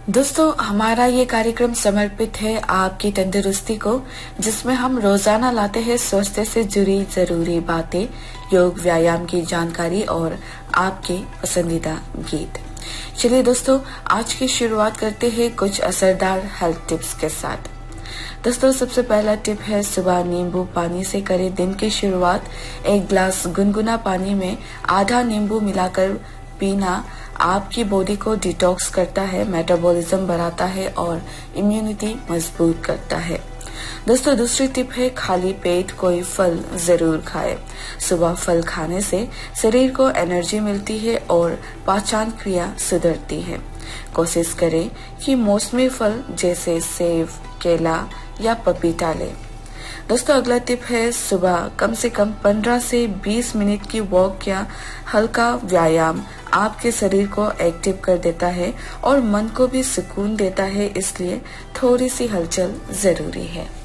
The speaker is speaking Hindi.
दोस्तों, हमारा ये कार्यक्रम समर्पित है आपकी तंदुरुस्ती को, जिसमें हम रोजाना लाते हैं स्वास्थ्य से जुड़ी जरूरी बातें, योग व्यायाम की जानकारी और आपके पसंदीदा गीत। चलिए दोस्तों, आज की शुरुआत करते हैं कुछ असरदार हेल्थ टिप्स के साथ। दोस्तों, सबसे पहला टिप है सुबह नींबू पानी से करें दिन की शुरुआत। एक गिलास गुनगुना पानी में आधा नींबू मिलाकर पीना आपकी बॉडी को डिटॉक्स करता है, मेटाबॉलिज्म बढ़ाता है और इम्यूनिटी मजबूत करता है। दोस्तों, दूसरी टिप है खाली पेट कोई फल जरूर खाएं। सुबह फल खाने से शरीर को एनर्जी मिलती है और पाचन क्रिया सुधरती है। कोशिश करें कि मौसमी फल जैसे सेब, केला या पपीता लें। दोस्तों, अगला टिप है सुबह कम से कम 15 से 20 मिनट की वॉक या हल्का व्यायाम आपके शरीर को एक्टिव कर देता है और मन को भी सुकून देता है, इसलिए थोड़ी सी हलचल जरूरी है।